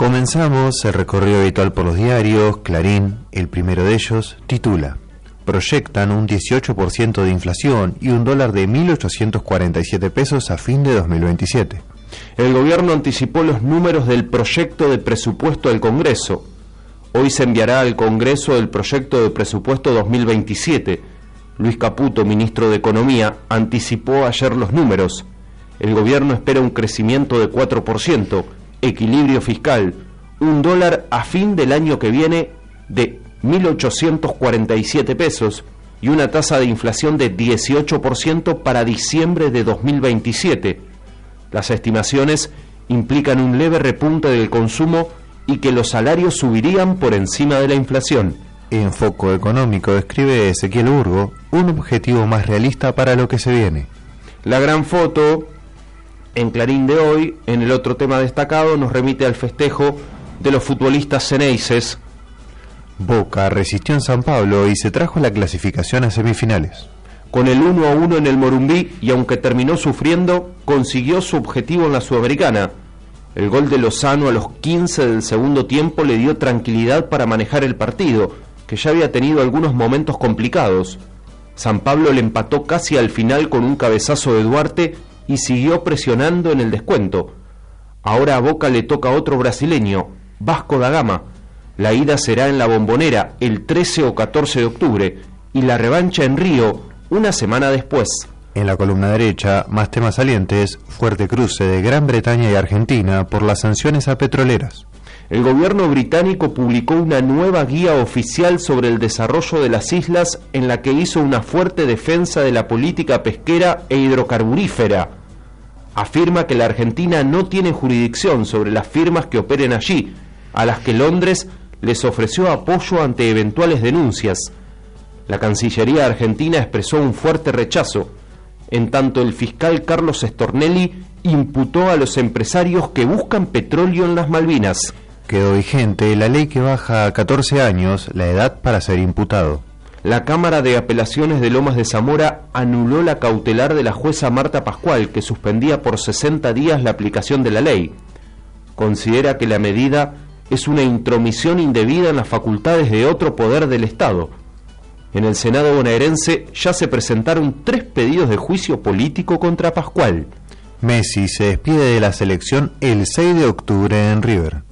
Comenzamos el recorrido habitual por los diarios. Clarín, el primero de ellos, titula: proyectan un 18% de inflación y un dólar de 1.847 pesos a fin de 2027. El gobierno anticipó los números del proyecto de presupuesto del Congreso. Hoy se enviará al Congreso el proyecto de presupuesto 2027. Luis Caputo, ministro de Economía, anticipó ayer los números. El gobierno espera un crecimiento de 4%, equilibrio fiscal, un dólar a fin del año que viene de 1.847 pesos y una tasa de inflación de 18% para diciembre de 2027. Las estimaciones implican un leve repunte del consumo y que los salarios subirían por encima de la inflación. En Foco Económico describe Ezequiel Burgo un objetivo más realista para lo que se viene. La gran foto en Clarín de hoy, en el otro tema destacado, nos remite al festejo de los futbolistas ceneices. Boca resistió en San Pablo y se trajo la clasificación a semifinales. Con el 1-1 en el Morumbí, y aunque terminó sufriendo, consiguió su objetivo en la Sudamericana. El gol de Lozano a los 15 del segundo tiempo le dio tranquilidad para manejar el partido, que ya había tenido algunos momentos complicados. San Pablo le empató casi al final con un cabezazo de Duarte y siguió presionando en el descuento. Ahora a Boca le toca otro brasileño, Vasco da Gama. La ida será en la Bombonera el 13 o 14 de octubre y la revancha en Río una semana después. En la columna derecha, más temas salientes: fuerte cruce de Gran Bretaña y Argentina por las sanciones a petroleras. El gobierno británico publicó una nueva guía oficial sobre el desarrollo de las islas en la que hizo una fuerte defensa de la política pesquera e hidrocarburífera. Afirma que la Argentina no tiene jurisdicción sobre las firmas que operen allí, a las que Londres les ofreció apoyo ante eventuales denuncias. La Cancillería argentina expresó un fuerte rechazo, en tanto el fiscal Carlos Stornelli imputó a los empresarios que buscan petróleo en las Malvinas. Quedó vigente la ley que baja a 14 años la edad para ser imputado. La Cámara de Apelaciones de Lomas de Zamora anuló la cautelar de la jueza Marta Pascual, que suspendía por 60 días la aplicación de la ley. Considera que la medida es una intromisión indebida en las facultades de otro poder del Estado. En el Senado bonaerense ya se presentaron 3 pedidos de juicio político contra Pascual. Messi se despide de la selección el 6 de octubre en River.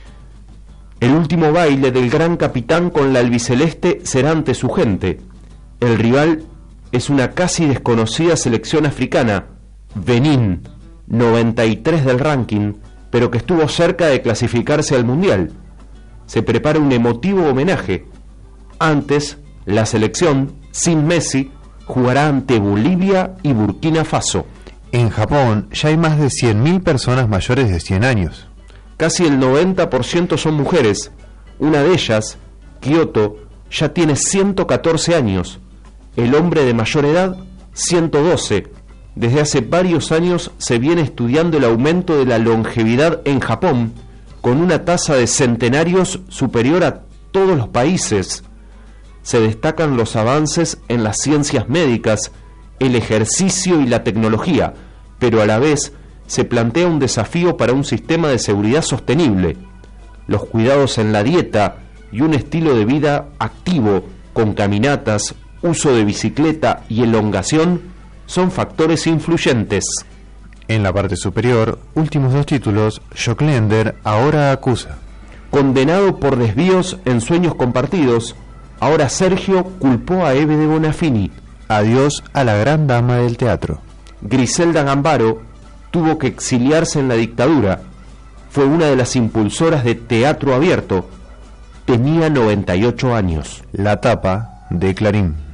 El último baile del gran capitán con la albiceleste será ante su gente. El rival es una casi desconocida selección africana, Benín, 93 del ranking, pero que estuvo cerca de clasificarse al Mundial. Se prepara un emotivo homenaje. Antes, la selección, sin Messi, jugará ante Bolivia y Burkina Faso. En Japón ya hay más de 100.000 personas mayores de 100 años. Casi el 90% son mujeres. Una de ellas, Kyoto, ya tiene 114 años. El hombre de mayor edad, 112. Desde hace varios años se viene estudiando el aumento de la longevidad en Japón, con una tasa de centenarios superior a todos los países. Se destacan los avances en las ciencias médicas, el ejercicio y la tecnología, pero a la vez se plantea un desafío para un sistema de seguridad sostenible. Los cuidados en la dieta y un estilo de vida activo, con caminatas, uso de bicicleta y elongación, son factores influyentes. En la parte superior, últimos 2 títulos: Joclender ahora acusa. Condenado por desvíos en sueños compartidos, ahora Sergio culpó a Eve de Bonafini. Adiós a la gran dama del teatro. Griselda Gambaro tuvo que exiliarse en la dictadura. Fue una de las impulsoras de Teatro Abierto. Tenía 98 años. La tapa de Clarín.